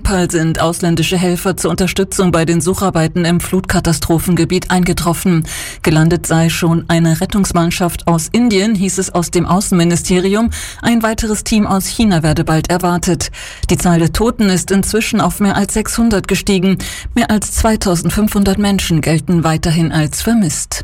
Nepal sind ausländische Helfer zur Unterstützung bei den Sucharbeiten im Flutkatastrophengebiet eingetroffen. Gelandet sei schon eine Rettungsmannschaft aus Indien, hieß es aus dem Außenministerium. Ein weiteres Team aus China werde bald erwartet. Die Zahl der Toten ist inzwischen auf mehr als 600 gestiegen. Mehr als 2500 Menschen gelten weiterhin als vermisst.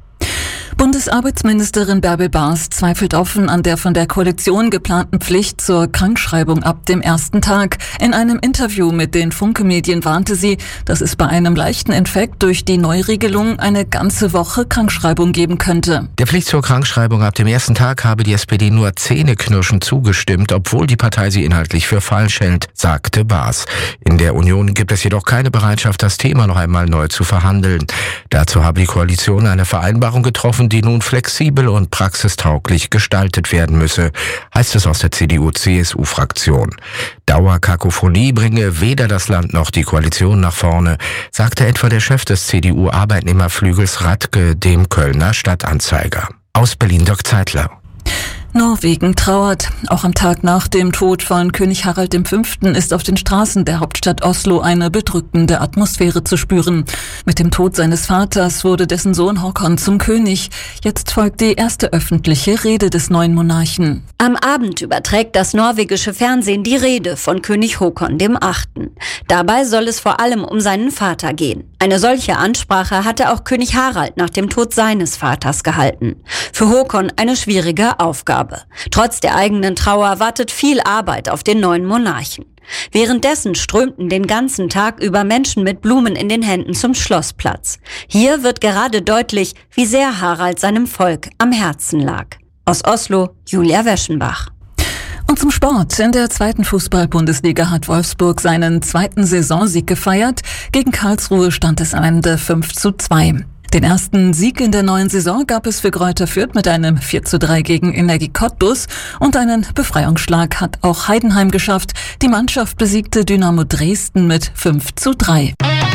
Bundesarbeitsministerin Bärbel Baas zweifelt offen an der von der Koalition geplanten Pflicht zur Krankschreibung ab dem ersten Tag. In einem Interview mit den Funke-Medien warnte sie, dass es bei einem leichten Infekt durch die Neuregelung eine ganze Woche Krankschreibung geben könnte. Der Pflicht zur Krankschreibung ab dem ersten Tag habe die SPD nur zähneknirschend zugestimmt, obwohl die Partei sie inhaltlich für falsch hält, sagte Baas. In der Union gibt es jedoch keine Bereitschaft, das Thema noch einmal neu zu verhandeln. Dazu habe die Koalition eine Vereinbarung getroffen, die nun flexibel und praxistauglich gestaltet werden müsse, heißt es aus der CDU-CSU-Fraktion. Dauerkakophonie bringe weder das Land noch die Koalition nach vorne, sagte etwa der Chef des CDU-Arbeitnehmerflügels Radke dem Kölner Stadtanzeiger. Aus Berlin Dirk Zeitler. Norwegen trauert. Auch am Tag nach dem Tod von König Harald V. ist auf den Straßen der Hauptstadt Oslo eine bedrückende Atmosphäre zu spüren. Mit dem Tod seines Vaters wurde dessen Sohn Håkon zum König. Jetzt folgt die erste öffentliche Rede des neuen Monarchen. Am Abend überträgt das norwegische Fernsehen die Rede von König Håkon VIII. Dabei soll es vor allem um seinen Vater gehen. Eine solche Ansprache hatte auch König Harald nach dem Tod seines Vaters gehalten. Für Håkon eine schwierige Aufgabe. Trotz der eigenen Trauer wartet viel Arbeit auf den neuen Monarchen. Währenddessen strömten den ganzen Tag über Menschen mit Blumen in den Händen zum Schlossplatz. Hier wird gerade deutlich, wie sehr Harald seinem Volk am Herzen lag. Aus Oslo, Julia Weschenbach. Und zum Sport. In der zweiten Fußball-Bundesliga hat Wolfsburg seinen zweiten Saisonsieg gefeiert. Gegen Karlsruhe stand es am Ende 5:2. Den ersten Sieg in der neuen Saison gab es für Greuther Fürth mit einem 4:3 gegen Energie Cottbus und einen Befreiungsschlag hat auch Heidenheim geschafft. Die Mannschaft besiegte Dynamo Dresden mit 5:3.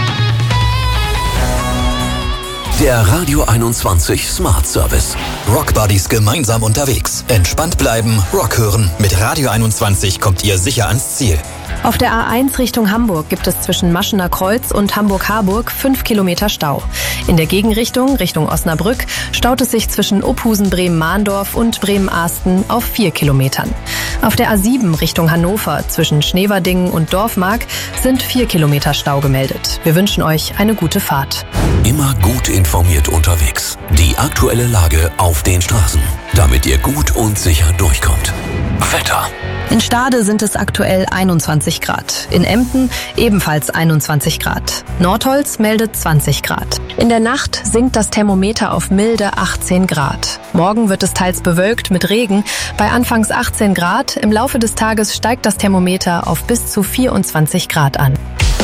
Der Radio 21 Smart Service. Rock Buddies gemeinsam unterwegs. Entspannt bleiben, Rock hören. Mit Radio 21 kommt ihr sicher ans Ziel. Auf der A1 Richtung Hamburg gibt es zwischen Maschener Kreuz und Hamburg-Harburg 5 Kilometer Stau. In der Gegenrichtung, Richtung Osnabrück, staut es sich zwischen Ophusen-Bremen-Mahndorf und Bremen-Ahsten auf 4 Kilometern. Auf der A7 Richtung Hannover zwischen Schneverdingen und Dorfmark sind 4 Kilometer Stau gemeldet. Wir wünschen euch eine gute Fahrt. Immer gut informiert unterwegs. Die aktuelle Lage auf den Straßen, damit ihr gut und sicher durchkommt. Wetter. In Stade sind es aktuell 21 Grad. In Emden ebenfalls 21 Grad. Nordholz meldet 20 Grad. In der Nacht sinkt das Thermometer auf milde 18 Grad. Morgen wird es teils bewölkt mit Regen. Bei anfangs 18 Grad. Im Laufe des Tages steigt das Thermometer auf bis zu 24 Grad an.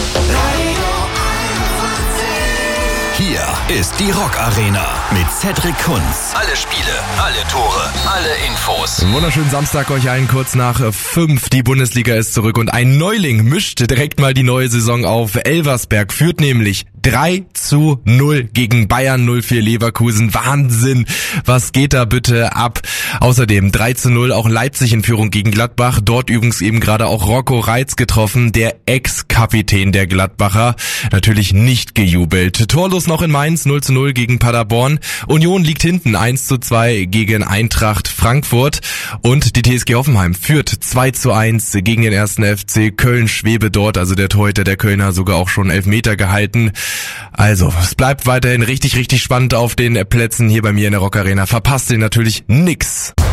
Hier ist die Rock Arena mit Cedric Kunz. Alle Spiele, alle Tore, alle Infos. Einen wunderschönen Samstag euch allen, kurz nach 5. Die Bundesliga ist zurück und ein Neuling mischt direkt mal die neue Saison auf. Elversberg führt nämlich 3:0 gegen Bayern 04 Leverkusen. Wahnsinn, was geht da bitte ab? Außerdem 3:0 auch Leipzig in Führung gegen Gladbach. Dort übrigens eben gerade auch Rocco Reitz getroffen, der Ex-Kapitän der Gladbacher. Natürlich nicht gejubelt. Torlos noch in Mainz 0:0 gegen Paderborn. Union liegt hinten 1:2 gegen Eintracht Frankfurt. Und die TSG Hoffenheim führt 2:1 gegen den 1. FC Köln. Schwebe dort, also der Torhüter der Kölner, sogar auch schon Elfmeter gehalten. Also, es bleibt weiterhin richtig, richtig spannend auf den Plätzen hier bei mir in der Rock Arena. Verpasst ihr natürlich nix.